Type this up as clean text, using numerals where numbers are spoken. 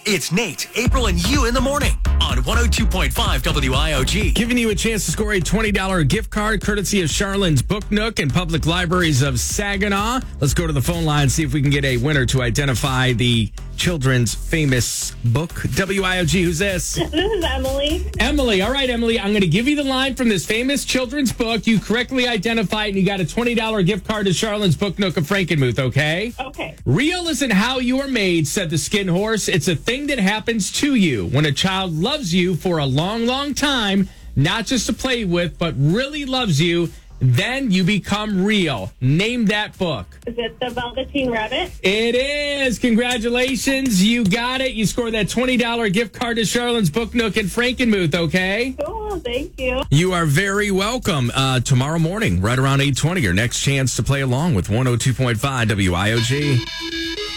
It's Nate, April, and you in the morning on 102.5 WIOG. Giving you a chance to score a $20 gift card courtesy of Charlene's Book Nook and Public Libraries of Saginaw. Let's go to the phone line and see if we can get a winner to identify the children's famous book. WIOG, who's this? This is Emily. Emily. All right, Emily, I'm going to give you the line from this famous children's book. You correctly identify it, and you got a $20 gift card to Charlene's Book Nook of Frankenmuth, okay? Okay. Real isn't how you are made, said the skin horse. It's a thing that happens to you when a child loves you for a long, long time, not just to play with, but really loves you. Then you become real. Name that book. Is it The Velveteen Rabbit? It is. Congratulations. You got it. You scored that $20 gift card to Charlene's Book Nook and Frankenmuth, okay? Cool, thank you. You are very welcome. Tomorrow morning, right around 8:20, your next chance to play along with 102.5 WIOG.